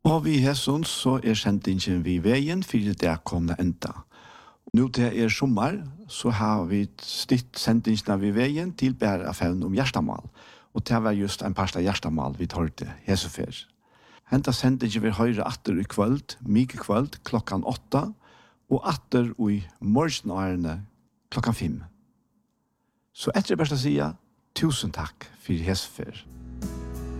Og vi hesson så sendingen vi veien for det komne enda. Nå til sommar så har vi stitt sendingen vi veien til bare affæren om hjertemål. Og det var just en parst av hjertemål vi tar til hesefer. Henta sendingen vi høyre atter i kvöld, mye kvöld, klokkan 8, og atter i morgenårene klokkan 5. Så etter best å si, tusen takk for hesefer.